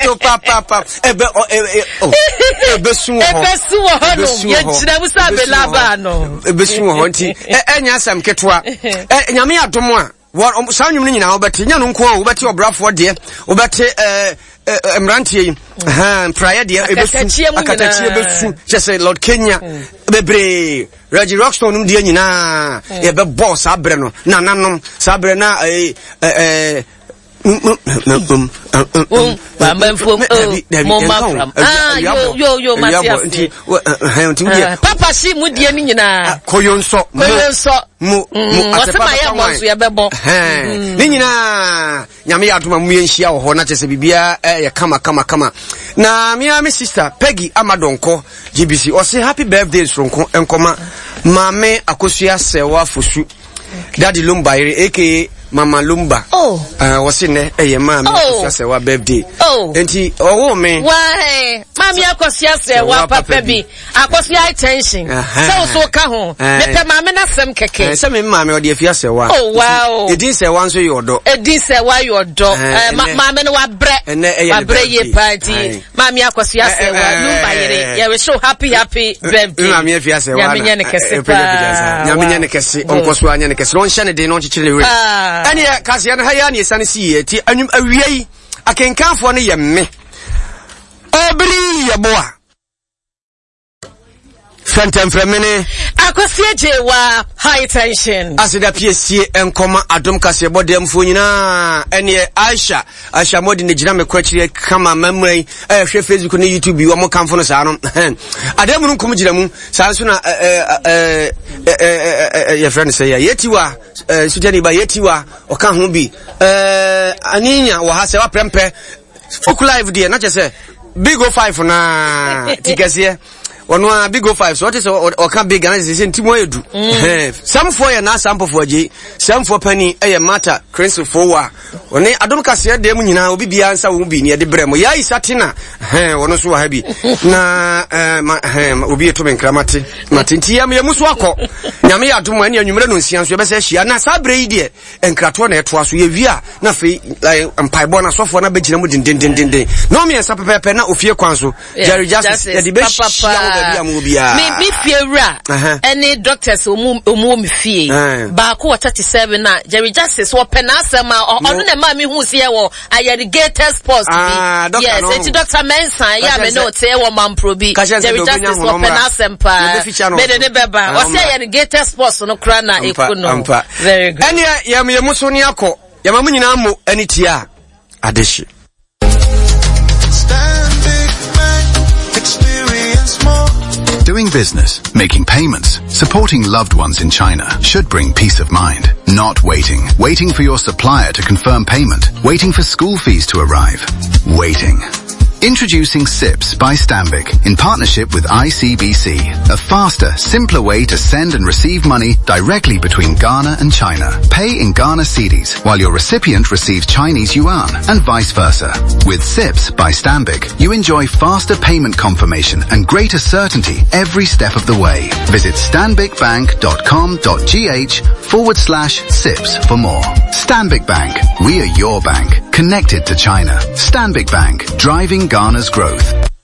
so papa ebesu ho ye jira busa belaba no ebesu ho nti enya asam ketwa nyame adom a saa nwum nyina obete nya no nko obete obrafo de obete emrantie yi prayer de ebesu akatachie besu just Lord Kenya bebre Reggie Rockstone num de nyina ye be boss abre no na nanom sabre na Papa si mudie ni nyina koyonso mu asema ya monso ya bebo ni nyina nyame adoma mu yenhia wo ho na chese bibia ya kama na me sister Peggy Amadonko GBC o say happy birthday sonko enkoma mame akosua sewa fosu Daddy Lumba aka Mama Lumba. What's in there? Hey, mama, just a birthday. Enti, me. Why, Mammy, I baby. I was your attention. So, Cajon. Let mamma not some cake. Some mammy or the fiasa. Oh, wow. It is a once your dog. It is a why your dog. Mamma, no bread and a bread party. Mammy, I was your Lumba. You were so happy birthday. Mammy, if you say, Yamianicus, Uncle Swanicus, Ron Shannon, not chili. And yeah, Cassian Hayani, San C, and I can come for me. Oh, boy. Phantom from many. I could see wa high tension. As it appears here and comma Adam Cassia Bodem Funina and yeah, Aisha more than the Jam question come a memory. Share Facebook on YouTube, you are more comfortable. I don't come Jamu, Sansuna, your friend say, Yetiwa, Sutani by Yetiwa, or Kahumbi, Anina, or Hasa Prempe, Folk Live, dear, not just a big O 5 for na tickets here. One big O 5, so what is or can big and is in Timoedu. Some for ya na sample for J, some for penny, a matter, Crescent for wa. When I don't cassia them in our BB answer will be near the Bremo. Ya is Satina, one so heavy. Na, will be a Tomen Cramati, Matintia, Muswako. Yami Atumani and Numerous, you best she and Sabre dear, and Cratone twas we via, nothing like Pibona software, na Benjamin din. No me as a pepper of your council, Jerry Justice, the best. Me fear any doctors who me fear. Baku 37 na Jerry Justice wa penasema or na mami who see wo alligator sports yes it's Dr. Mensa ya me no te wo mamprobi Jerry Justice wa penasempa me de beba o say alligator sports no kra na ekono very good any ya me muso ni akọ ya mamu nyina mo anitia adeshi. Doing business, making payments, supporting loved ones in China should bring peace of mind. Not waiting. Waiting for your supplier to confirm payment. Waiting for school fees to arrive. Waiting. Introducing SIPS by Stanbic in partnership with ICBC, a faster, simpler way to send and receive money directly between Ghana and China. Pay in Ghana cedis while your recipient receives Chinese yuan and vice versa. With SIPS by Stanbic, you enjoy faster payment confirmation and greater certainty every step of the way. Visit stanbicbank.com.gh/SIPS for more. Stanbic Bank. We are your bank. Connected to China. Stanbic Bank. Driving Ghana's growth.